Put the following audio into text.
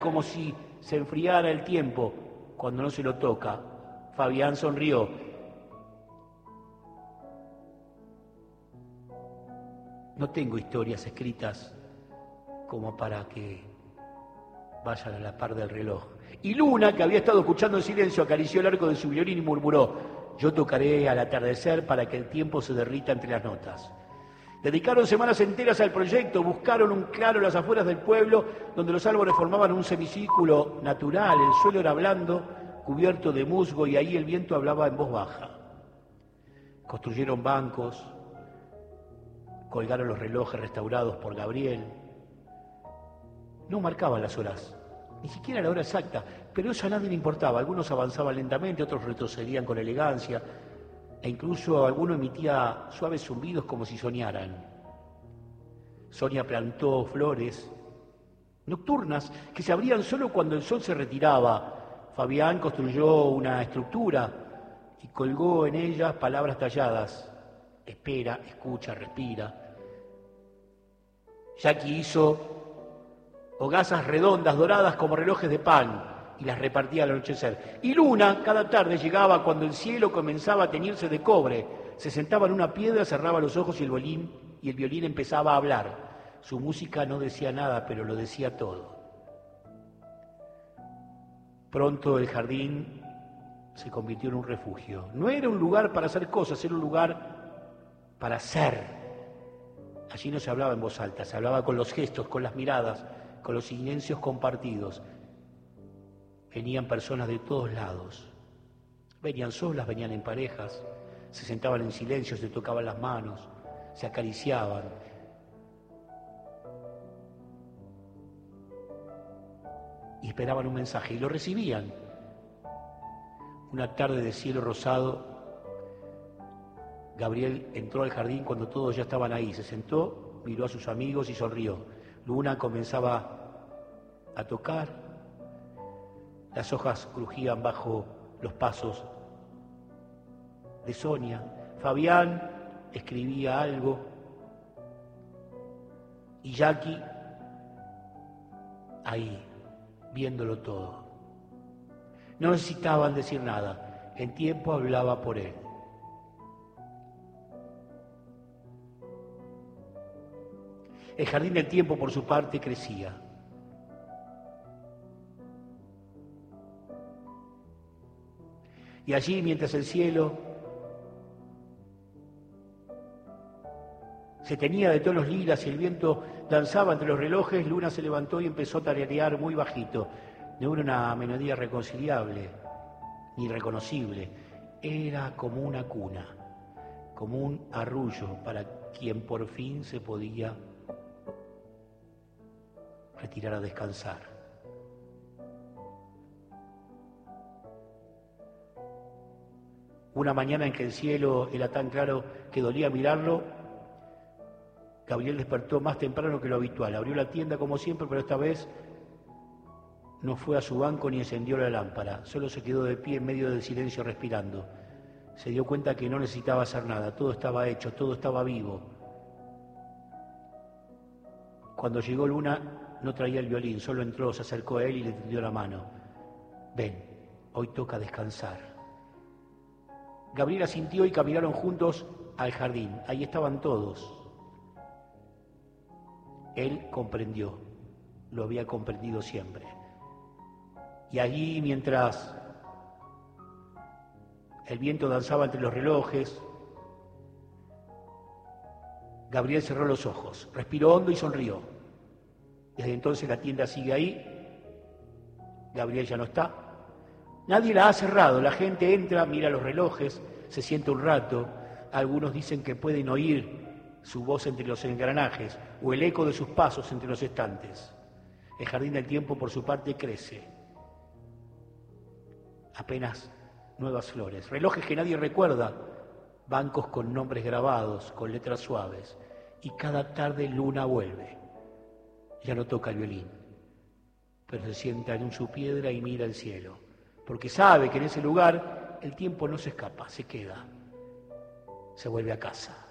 como si se enfriara el tiempo cuando no se lo toca. Fabián sonrió. No tengo historias escritas como para que vayan a la par del reloj. Y Luna, que había estado escuchando en silencio, acarició el arco de su violín y murmuró: yo tocaré al atardecer para que el tiempo se derrita entre las notas. Dedicaron semanas enteras al proyecto, buscaron un claro en las afueras del pueblo, donde los árboles formaban un semicírculo natural, el suelo era blando, cubierto de musgo, y ahí el viento hablaba en voz baja. Construyeron bancos, colgaron los relojes restaurados por Gabriel. No marcaban las horas, ni siquiera la hora exacta, pero eso a nadie le importaba. Algunos avanzaban lentamente, otros retrocedían con elegancia, e incluso alguno emitía suaves zumbidos como si soñaran. Sonia plantó flores nocturnas que se abrían solo cuando el sol se retiraba. Fabián construyó una estructura y colgó en ella palabras talladas: espera, escucha, respira. Jackie hizo hogazas redondas, doradas como relojes de pan, y las repartía al anochecer. Y Luna cada tarde llegaba cuando el cielo comenzaba a teñirse de cobre. Se sentaba en una piedra, cerraba los ojos y el violín empezaba a hablar. Su música no decía nada, pero lo decía todo. Pronto el jardín se convirtió en un refugio. No era un lugar para hacer cosas, era un lugar para ser. Allí no se hablaba en voz alta, se hablaba con los gestos, con las miradas, con los silencios compartidos. Venían personas de todos lados. Venían solas, venían en parejas, se sentaban en silencio, se tocaban las manos, se acariciaban. Y esperaban un mensaje, y lo recibían. Una tarde de cielo rosado, Gabriel entró al jardín cuando todos ya estaban ahí. Se sentó, miró a sus amigos y sonrió. Luna comenzaba a tocar. Las hojas crujían bajo los pasos de Sonia. Fabián escribía algo. Y Jackie ahí, viéndolo todo. No necesitaban decir nada. El tiempo hablaba por él. El jardín del tiempo, por su parte, crecía. Y allí, mientras el cielo se teñía de tonos lilas y el viento danzaba entre los relojes, Luna se levantó y empezó a tararear muy bajito. No era una melodía reconciliable ni reconocible. Era como una cuna, como un arrullo para quien por fin se podía retirar a descansar. Una mañana en que el cielo era tan claro que dolía mirarlo, Gabriel despertó más temprano que lo habitual. Abrió la tienda como siempre, pero esta vez no fue a su banco ni encendió la lámpara. Solo se quedó de pie en medio del silencio respirando. Se dio cuenta que no necesitaba hacer nada. Todo estaba hecho, todo estaba vivo. Cuando llegó Luna, no traía el violín. Solo entró, se acercó a él y le tendió la mano. Ven, hoy toca descansar. Gabriel asintió y caminaron juntos al jardín. Ahí estaban todos. Él comprendió, lo había comprendido siempre. Y allí, mientras el viento danzaba entre los relojes, Gabriel cerró los ojos, respiró hondo y sonrió. Desde entonces la tienda sigue ahí, Gabriel ya no está. Nadie la ha cerrado, la gente entra, mira los relojes, se sienta un rato. Algunos dicen que pueden oír su voz entre los engranajes o el eco de sus pasos entre los estantes. El jardín del tiempo, por su parte, crece. Apenas nuevas flores, relojes que nadie recuerda, bancos con nombres grabados, con letras suaves. Y cada tarde Luna vuelve. Ya no toca el violín, pero se sienta en su piedra y mira el cielo, porque sabe que en ese lugar el tiempo no se escapa, se queda, se vuelve a casa.